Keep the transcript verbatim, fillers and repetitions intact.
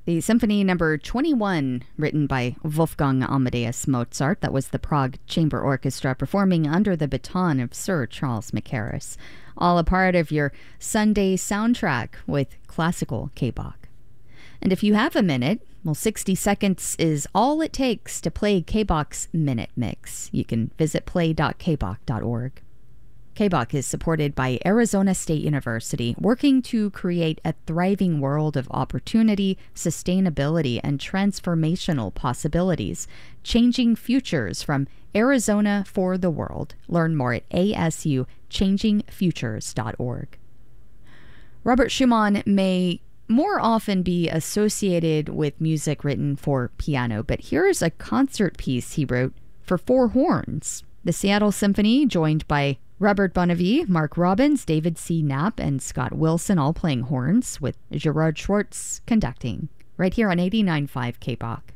The Symphony Number twenty-one, written by Wolfgang Amadeus Mozart, that was the Prague Chamber Orchestra performing under the baton of Sir Charles Mackerras. All a part of your Sunday soundtrack with classical K-Bach. And if you have a minute, well, sixty seconds is all it takes to play K-Bach's Minute Mix. You can visit play dot k bach dot org. K-Bach is supported by Arizona State University, working to create a thriving world of opportunity, sustainability, and transformational possibilities, changing futures from Arizona for the world. Learn more at a s u changing futures dot org. Robert Schumann may more often be associated with music written for piano, but here's a concert piece he wrote for four horns. The Seattle Symphony, joined by Robert Bonavie, Mark Robbins, David C. Knapp, and Scott Wilson, all playing horns, with Gerard Schwartz conducting, right here on eighty-nine point five K-Bach.